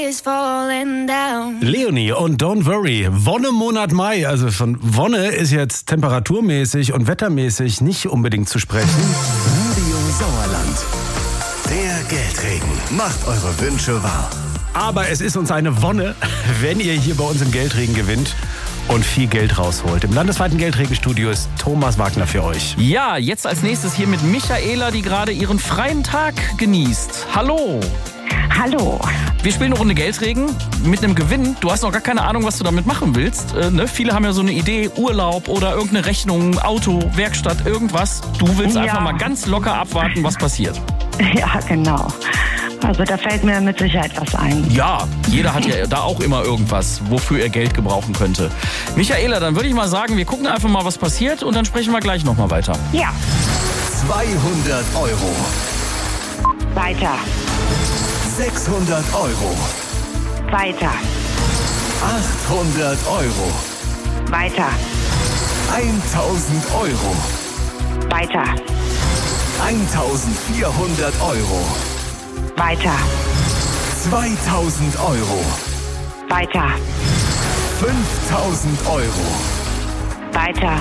Leonie und Don't Worry, Wonnemonat Mai, also von Wonne ist jetzt temperaturmäßig und wettermäßig nicht unbedingt zu sprechen. Radio Sauerland, der Geldregen, macht eure Wünsche wahr. Aber es ist uns eine Wonne, wenn ihr hier bei uns im Geldregen gewinnt und viel Geld rausholt. Im landesweiten Geldregenstudio ist Thomas Wagner für euch. Ja, jetzt als nächstes hier mit Michaela, die gerade ihren freien Tag genießt. Hallo. Hallo. Wir spielen eine Runde Geldregen mit einem Gewinn. Du hast noch gar keine Ahnung, was du damit machen willst. Ne? Viele haben ja so eine Idee, Urlaub oder irgendeine Rechnung, Auto, Werkstatt, irgendwas. Du willst einfach mal ganz locker abwarten, was passiert. Ja, genau. Also da fällt mir mit Sicherheit was ein. Ja, jeder hat ja da auch immer irgendwas, wofür er Geld gebrauchen könnte. Michaela, dann würde ich mal sagen, wir gucken einfach mal, was passiert und dann sprechen wir gleich nochmal weiter. Ja. 200 Euro. Weiter. 600 Euro. Weiter. 800 Euro. Weiter. 1000 Euro. Weiter. 1400 Euro. Weiter. 2000 Euro. Weiter. 5000 Euro. Weiter.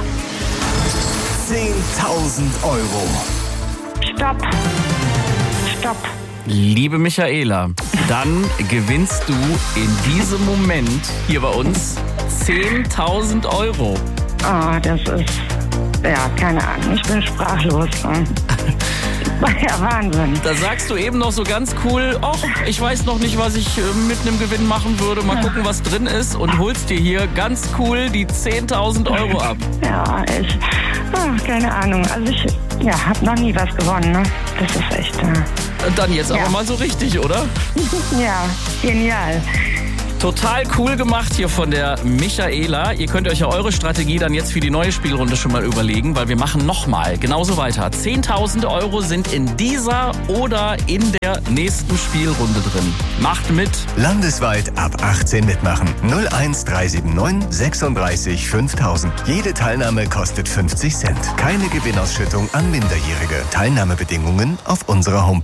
10.000 Euro. Stopp. Stopp. Liebe Michaela, dann gewinnst du in diesem Moment hier bei uns 10.000 Euro. Oh, das ist, ja, keine Ahnung, ich bin sprachlos. Ja, Wahnsinn. Da sagst du eben noch so ganz cool, ach, ich weiß noch nicht, was ich mit einem Gewinn machen würde. Mal gucken, was drin ist und holst dir hier ganz cool die 10.000 Euro ab. Ja, keine Ahnung. Also ich habe noch nie was gewonnen, ne? Das ist echt... Dann jetzt aber mal so richtig, oder? Ja, genial. Total cool gemacht hier von der Michaela. Ihr könnt euch ja eure Strategie dann jetzt für die neue Spielrunde schon mal überlegen, weil wir machen nochmal genauso weiter. 10.000 Euro sind in dieser oder in der nächsten Spielrunde drin. Macht mit. Landesweit ab 18 mitmachen. 01379 36 5000. Jede Teilnahme kostet 50 Cent. Keine Gewinnausschüttung an Minderjährige. Teilnahmebedingungen auf unserer Homepage.